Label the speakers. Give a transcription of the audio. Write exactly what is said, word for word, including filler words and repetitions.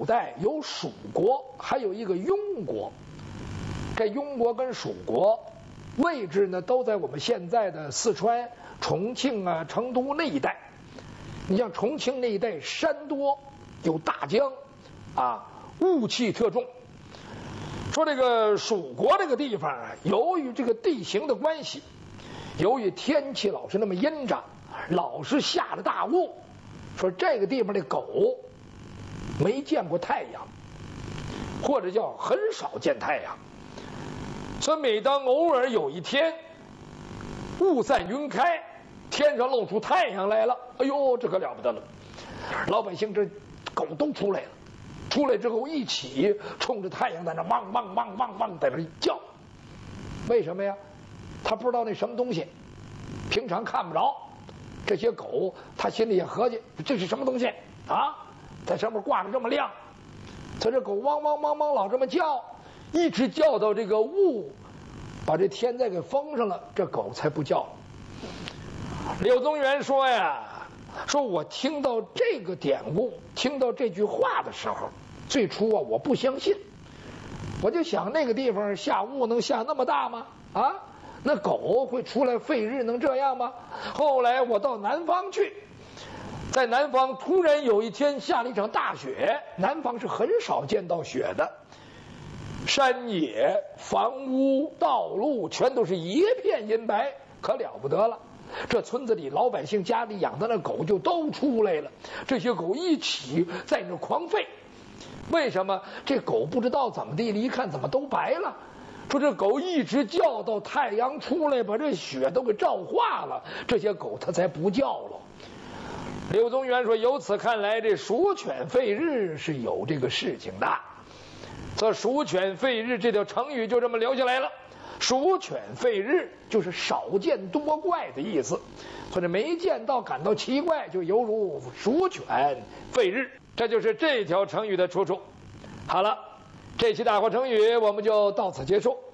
Speaker 1: 古代有蜀国，还有一个庸国。这庸国跟蜀国位置呢，都在我们现在的四川、重庆啊、成都那一带。你像重庆那一带，山多，有大江，啊，雾气特重。说这个蜀国这个地方啊，由于这个地形的关系，由于天气老是那么阴着，老是下着大雾，说这个地方的狗没见过太阳，或者叫很少见太阳。所以每当偶尔有一天雾散云开，天上露出太阳来了，哎呦，这可了不得了！老百姓这狗都出来了，出来之后一起冲着太阳在那汪汪汪汪汪在那叫。为什么呀？他不知道那什么东西，平常看不着。这些狗他心里也合计，这是什么东西啊？在上面挂着这么亮，他这狗汪汪汪汪老这么叫，一直叫到这个雾把这天再给封上了，这狗才不叫。柳宗元说呀，说我听到这个典故，听到这句话的时候，最初啊我不相信，我就想那个地方下雾能下那么大吗？啊，那狗会出来吠日能这样吗？后来我到南方去，在南方突然有一天下了一场大雪，南方是很少见到雪的，山野、房屋、道路全都是一片银白，可了不得了。这村子里老百姓家里养的那狗就都出来了，这些狗一起在那狂吠。为什么？这狗不知道怎么地了，一看怎么都白了。说这狗一直叫到太阳出来，把这雪都给照化了，这些狗它才不叫了。柳宗元说，由此看来，这蜀犬吠日是有这个事情的。这蜀犬吠日这条成语就这么留下来了。蜀犬吠日就是少见多怪的意思，或者没见到感到奇怪，就犹如蜀犬吠日，这就是这条成语的出处。好了，这期大话成语我们就到此结束。